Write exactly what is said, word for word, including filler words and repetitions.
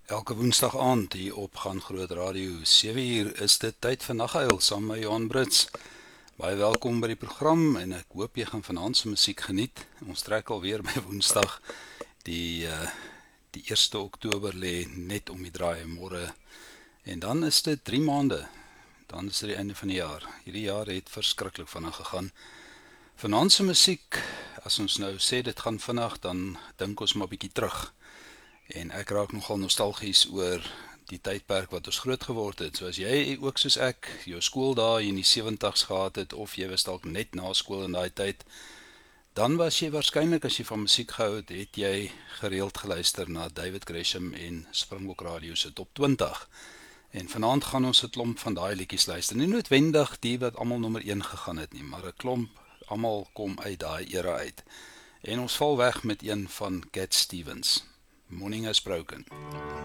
Elke woensdag aand hier op Gaan Groot Radio, sewe uur is dit tyd vir Naguil saam met Johan Brits. Baie welkom by die program en ek hoop jy gaan vanaand se musiek geniet. Ons trek alweer by Woensdag. Die uh, die eerste Oktober lê net om die draai môre. En dan is dit drie maande. Dan is dit die einde van die jaar. Hierdie jaar het verskriklik vinnig gegaan. Vanaand se musiek, as ons nou sê dit gaan vinnig, dan dink ons maar bietjie terug. En ek raak nogal nostalgies oor die tydperk wat ons groot geword het. So as jy ook soos ek jou skooldae in die sewentig's gehad het, of jy was dalk net na skool in daai tyd, dan was jy waarskynlik, as jy van musiek gehou het, het jy gereeld geluister na David Gresham en Springbok Radio se Top twintig. En vanaand gaan ons 'n klomp van daai liedjies luister. Nie noodwendig die wat almal nommer een gegaan het nie, maar 'n klomp almal kom uit daai era uit. En ons val weg met een van Cat Stevens. Morning Has Broken.